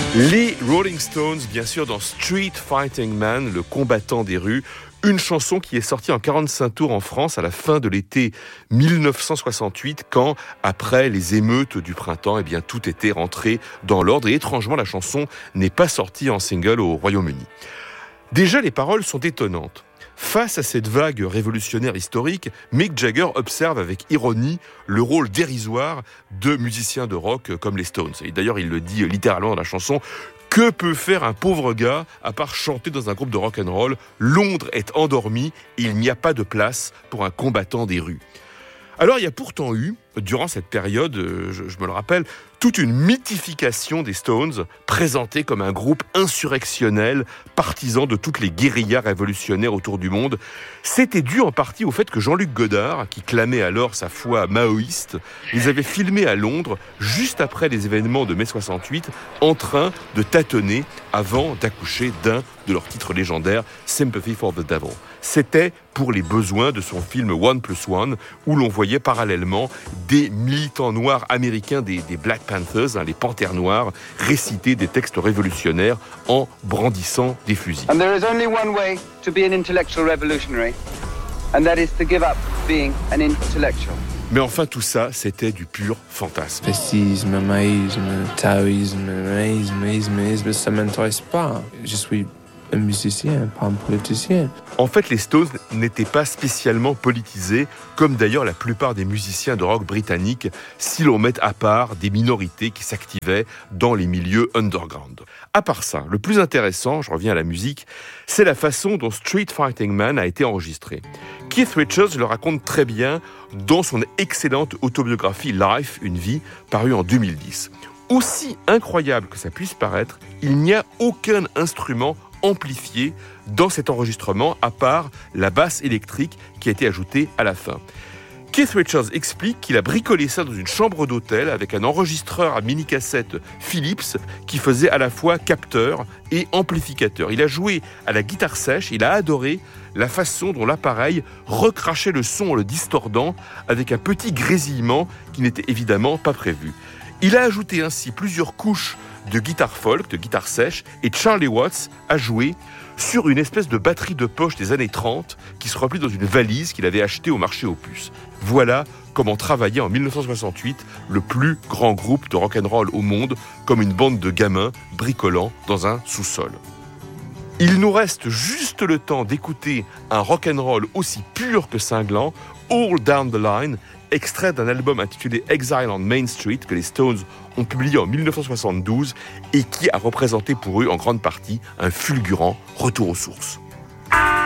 Les Rolling Stones, bien sûr, dans Street Fighting Man, le combattant des rues, une chanson qui est sortie en 45 tours en France à la fin de l'été 1968, quand, après les émeutes du printemps, tout était rentré dans l'ordre. Et étrangement, la chanson n'est pas sortie en single au Royaume-Uni. Déjà, les paroles sont étonnantes. Face à cette vague révolutionnaire historique, Mick Jagger observe avec ironie le rôle dérisoire de musiciens de rock comme les Stones. Et d'ailleurs, il le dit littéralement dans la chanson. Que peut faire un pauvre gars à part chanter dans un groupe de rock'n'roll ? Londres est endormi et il n'y a pas de place pour un combattant des rues. Alors, il y a pourtant eu, durant cette période, je me le rappelle, toute une mythification des Stones, présentés comme un groupe insurrectionnel, partisan de toutes les guérillas révolutionnaires autour du monde. C'était dû en partie au fait que Jean-Luc Godard, qui clamait alors sa foi maoïste, les avait filmés à Londres, juste après les événements de mai 68, en train de tâtonner avant d'accoucher d'un de leurs titres légendaires, Sympathy for the Devil. C'était pour les besoins de son film One Plus One, où l'on voyait parallèlement des militants noirs américains des Black Panthers, les Panthères Noires, réciter des textes révolutionnaires en brandissant des fusils. And there is only one way to be an intellectual revolutionary, and that is to give up being an intellectual. Mais enfin, tout ça, c'était du pur fantasme. Fascisme, maïsme, taoïsme, maïsme, ça m'intéresse pas. Je suis un musicien, pas un politicien. En fait, les Stones n'étaient pas spécialement politisés, comme d'ailleurs la plupart des musiciens de rock britanniques, si l'on met à part des minorités qui s'activaient dans les milieux underground. À part ça, le plus intéressant, je reviens à la musique, c'est la façon dont Street Fighting Man a été enregistré. Keith Richards le raconte très bien dans son excellente autobiographie Life, une vie, parue en 2010. Aussi incroyable que ça puisse paraître, il n'y a aucun instrument amplifié dans cet enregistrement, à part la basse électrique qui a été ajoutée à la fin. Keith Richards explique qu'il a bricolé ça dans une chambre d'hôtel avec un enregistreur à mini-cassette Philips qui faisait à la fois capteur et amplificateur. Il a joué à la guitare sèche, il a adoré la façon dont l'appareil recrachait le son en le distordant avec un petit grésillement qui n'était évidemment pas prévu. Il a ajouté ainsi plusieurs couches de guitare folk, de guitare sèche, et Charlie Watts a joué sur une espèce de batterie de poche des années 30 qui se replie dans une valise qu'il avait achetée au marché aux puces. Voilà comment travaillait en 1968 le plus grand groupe de rock'n'roll au monde, comme une bande de gamins bricolant dans un sous-sol. Il nous reste juste le temps d'écouter un rock'n'roll aussi pur que cinglant, All Down the Line, extrait d'un album intitulé Exile on Main Street que les Stones ont publié en 1972 et qui a représenté pour eux en grande partie un fulgurant retour aux sources.